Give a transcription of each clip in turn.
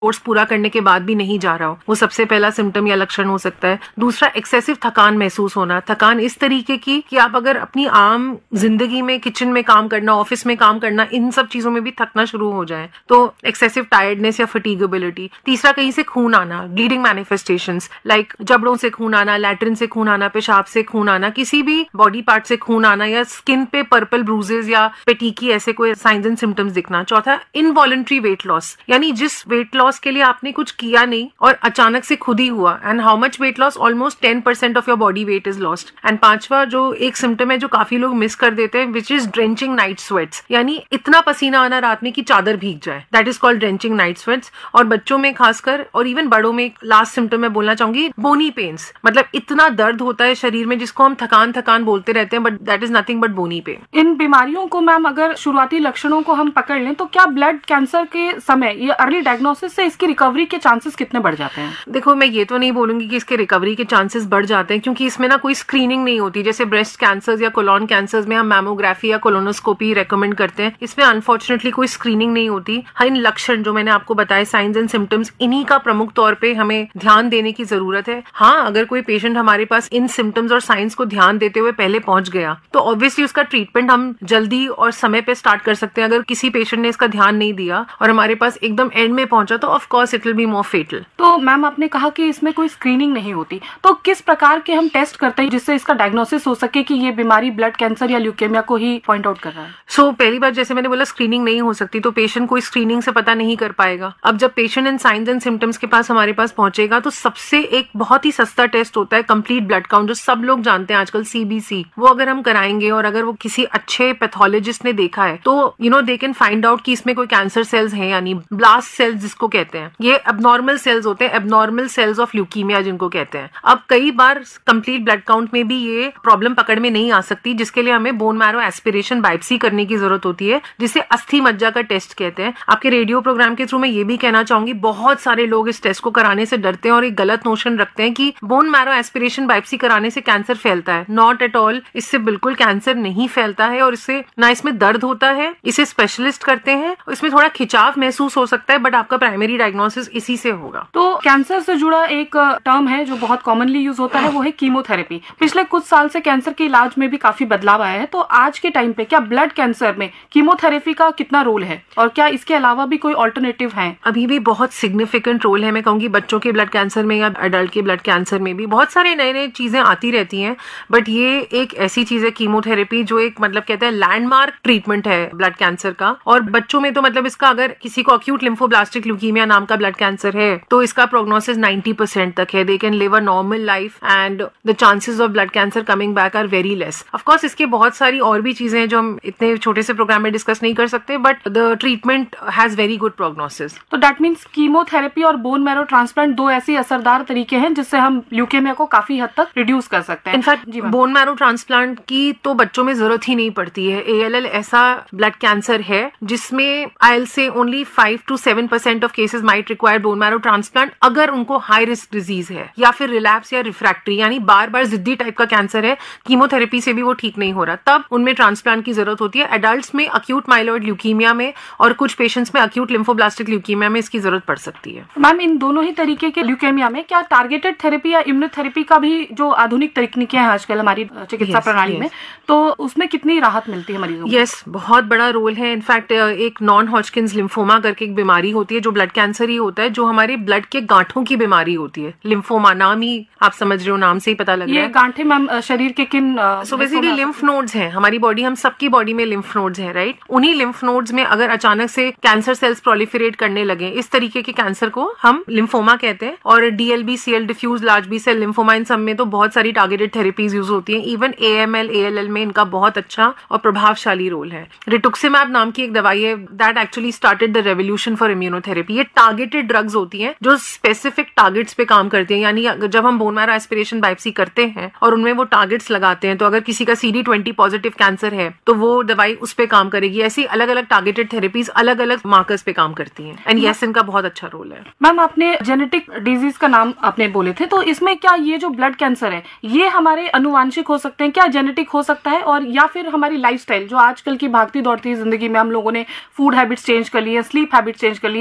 Course पूरा करने के बाद भी नहीं जा रहा हो, वो सबसे पहला सिम्टम या लक्षण हो सकता है। दूसरा, एक्सेसिव थकान महसूस होना। थकान इस तरीके की कि आप अगर अपनी आम जिंदगी में किचन में काम करना, ऑफिस में काम करना, इन सब चीजों में भी थकना शुरू हो जाए तो एक्सेसिव टायर्डनेस या फटीगेबिलिटी। तीसरा, कहीं से खून आना, ब्लीडिंग मैनिफेस्टेशंस लाइक जबड़ों से खून आना, लैट्रिन से खून आना, पेशाब से खून आना, किसी भी बॉडी पार्ट से खून आना, या स्किन पे पर्पल ब्रूजेस या पेटिकी ऐसे कोई साइंस एंड सिम्टम्स दिखना। चौथा, इनवॉलंटरी वेट लॉस, यानी जिस वेट लॉस के लिए आपने कुछ किया नहीं और अचानक से खुद ही हुआ। And how much weight loss? Almost 10% of your body weight is lost. And पांचवा जो एक सिम्टम है जो काफी लोग मिस कर देते हैं, which is drenching night sweats, यानी इतना पसीना आना रात में कि चादर भीग जाए, that is called drenching night sweats. और बच्चों में खासकर और इवन बड़ों में लास्ट सिम्टम मैं बोलना चाहूंगी, बोनी पेन्स, मतलब इतना दर्द होता है शरीर में जिसको हम थकान थकान बोलते रहते हैं, but that is nothing but bony pen. इन बीमारियों को मैम अगर शुरुआती लक्षणों को हम पकड़ लें तो क्या ब्लड कैंसर के समय या अर्ली डायग्नोसिस से इसकी रिकवरी के चांसेस कितने बढ़ जाते हैं? देखो, मैं ये तो नहीं बोलूंगी कि इसके रिकवरी के चांसेस बढ़ जाते हैं, क्योंकि इसमें ना कोई स्क्रीनिंग नहीं होती। जैसे ब्रेस्ट कैंसर या कोलोन कैंसर में हम मैमोग्राफी या कोलोनोस्कोपी रेकमेंड करते हैं, इसमें अनफॉर्चुनेटली कोई स्क्रीनिंग नहीं होती। हाँ, इन लक्षण जो मैंने आपको बताए, साइंस एंड सिम्टम्स, इन्हीं का प्रमुख तौर पे हमें ध्यान देने की जरूरत है। हाँ, अगर कोई पेशेंट हमारे पास इन सिम्टम्स और साइंस को ध्यान देते हुए पहले पहुंच गया तो ऑब्वियसली उसका ट्रीटमेंट हम जल्दी और समय पे स्टार्ट कर सकते हैं। अगर किसी पेशेंट ने इसका ध्यान नहीं दिया और हमारे पास एकदम एंड में पहुंचा तो of course it will be more फेटल। तो मैम आपने कहा कि इसमें कोई स्क्रीनिंग नहीं होती, तो किस प्रकार के हम टेस्ट करते हैं जिससे इसका डायग्नोसिस हो सके कि ये बीमारी ब्लड कैंसर या ल्यूकेमिया को ही पॉइंट आउट कर रहा है? सो पहली बार जैसे मैंने बोला, स्क्रीनिंग नहीं हो सकती, तो पेशेंट कोई स्क्रीनिंग से पता नहीं कर पाएगा। अब जब patient in science and symptoms के पास हमारे पास पहुंचेगा तो सबसे एक बहुत ही सस्ता टेस्ट होता है कंप्लीट ब्लड काउंट, जो सब लोग जानते हैं आजकल, CBC। वो अगर हम कराएंगे और अगर वो किसी अच्छे पैथोलॉजिस्ट ने देखा है तो दे कैन फाइंड आउट कि इसमें कोई कैंसर सेल्स हैं, यानी ब्लास्ट सेल्स जिसको कहते हैं। ये एबनॉर्मल सेल्स होते हैं, एबनॉर्मल सेल्स ऑफ ल्यूकीमिया जिनको कहते हैं। अब कई बार कंप्लीट ब्लड काउंट में भी ये प्रॉब्लम पकड़ में नहीं आ सकती, जिसके लिए हमें बोन मैरो एस्पिरेशन बायोप्सी करने की जरूरत होती है, जिसे अस्थि मज्जा का टेस्ट कहते हैं। आपके रेडियो प्रोग्राम के थ्रू मैं ये भी कहना चाहूंगी, बहुत सारे लोग इस टेस्ट को कराने से डरते हैं और एक गलत नोशन रखते हैं कि बोन मैरो एस्पिरेशन बायोप्सी कराने से कैंसर फैलता है। नॉट एट ऑल, इससे बिल्कुल कैंसर नहीं फैलता है और इससे ना इसमें दर्द होता है। इसे स्पेशलिस्ट करते हैं, इसमें थोड़ा खिंचाव महसूस हो सकता है, बट आपका प्राइमरी डायग्नोसिस इसी से होगा। तो कैंसर से जुड़ा एक टर्म है जो बहुत कॉमनली यूज होता है, वो है कीमोथेरेपी। पिछले कुछ साल से कैंसर के इलाज में भी काफी बदलाव आया है, तो आज के टाइम पे क्या ब्लड कैंसर में कीमोथेरेपी का कितना रोल है और क्या इसके अलावा भी कोई ऑल्टरनेटिव है? अभी भी बहुत सिग्निफिकेंट रोल है। मैं कहूंगी बच्चों के ब्लड कैंसर में या एडल्ट के ब्लड कैंसर में भी बहुत सारे नए नए चीजें आती रहती हैं, बट ये एक ऐसी चीज है कीमोथेरेपी जो एक कहते हैं लैंडमार्क ट्रीटमेंट है ब्लड कैंसर का। और बच्चों में तो इसका, अगर किसी को अक्यूट लिम्फोब्लास्टिक ल्यूकीमिया नाम का ब्लड कैंसर है तो इसका प्रोग्नोसिस 90% तक है। They can live a normal life and the chances of blood cancer coming back are very less. Of course इसके बहुत सारी और भी चीजें हैं जो हम इतने छोटे से प्रोग्राम में डिस्कस नहीं कर सकते, but the treatment has very good prognosis. तो दैट मीन्स कीमोथेरेपी और बोन मैरो ट्रांसप्लांट दो ऐसी असरदार तरीके हैं जिससे हम ल्यूकेमिया को काफी हद तक रिड्यूस कर सकते हैं। इनफैक्ट बोन मैरो ट्रांसप्लांट की तो बच्चों में जरूरत ही नहीं पड़ती है। ALL ऐसा ब्लड कैंसर है जिसमें I'll say only 5 to 7% of cases might require bone marrow transplant, अगर उनको हाई रिस्क डिजीज है या फिर रिलैप्स या रिफ्रैक्टरी, यानी बार बार जिद्दी टाइप का कैंसर है, कीमोथेरेपी से भी वो ठीक नहीं हो रहा, तब उनमें ट्रांसप्लांट की जरूरत होती है। एडल्ट्स में अक्यूट माइलॉइड ल्यूकीमिया में और कुछ पेशेंट्स में अक्यूट लिम्फोब्लास्टिक ल्यूकीमिया में इसकी जरूरत पड़ सकती है। मैम, इन दोनों ही तरीके के ल्यूकेमिया में क्या टारगेटेड थेरेपी या इम्यूनोथेरेपी का भी जो आधुनिक तकनीकें हैं आजकल हमारी चिकित्सा प्रणाली में, तो उसमें कितनी राहत मिलती है मरीजों को? यस, बहुत बड़ा रोल है। इनफैक्ट एक नॉन हॉजकिंस लिम्फोमा करके एक बीमारी होती है जो ब्लड कैंसर ही होता है, जो हमारे ब्लड के गांठों की बीमारी होती है। लिम्फोमा नाम ही आप समझ रहे हो, नाम से ही पता लग रहा है। ये गांठें मैम शरीर के किन सो बेसिकली लिम्फ नोड्स हैं हमारी बॉडी, हम सबकी बॉडी में लिम्फ नोड्स हैं, राइट? उन्हीं लिम्फ नोड्स में अगर अचानक से कैंसर सेल्स प्रोलिफरेट करने लगे, इस तरीके के कैंसर को हम लिम्फोमा कहते हैं। और DLBCL, diffuse large B cell lymphoma, इन सब में तो बहुत सारी टारगेटेड थेरेपीज यूज होती हैं। इवन AML ALL में इनका बहुत अच्छा और प्रभावशाली रोल है। रिटुक्सिमैब नाम की एक दवाई है, that actually started the revolution for immunotherapy. ये टारगेटेड ड्रग्स होती हैं जो स्पेसिफिक टारगेट्स पे काम करती हैं, यानी जब हम बोन मैरो एस्पिरेशन बायोप्सी करते हैं और उनमें वो टारगेट्स लगाते हैं, तो अगर किसी का CD20 पॉजिटिव कैंसर है तो वो दवाई उस पे काम करेगी। ऐसी अलग अलग टारगेटेड थेरेपीज अलग अलग मार्कर्स पे काम करती हैं। एंड यस, इनका बहुत अच्छा रोल है। मैम, आपने जेनेटिक डिजीज का नाम आपने बोले थे, तो इसमें क्या ये जो ब्लड कैंसर है ये हमारे अनुवांशिक हो सकते हैं, क्या जेनेटिक हो सकता है, और या फिर हमारी लाइफस्टाइल जो आजकल की भागती दौड़ती जिंदगी में हम लोगों ने फूड हैबिट्स चेंज कर लिए, स्लीप हैबिट्स चेंज कर लिए, उस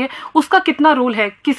उसका कितना रोल है?